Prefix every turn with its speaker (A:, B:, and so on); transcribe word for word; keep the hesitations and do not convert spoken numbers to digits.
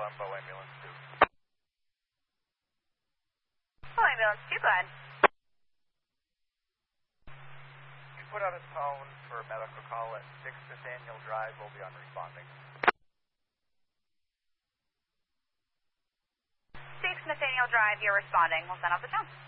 A: on Bow Ambulance two.
B: Bow Ambulance two, go ahead.
A: You put out a tone for a medical call at six Nathaniel Drive. We'll be on responding.
B: six Nathaniel Drive, you're responding. We'll send out the tone.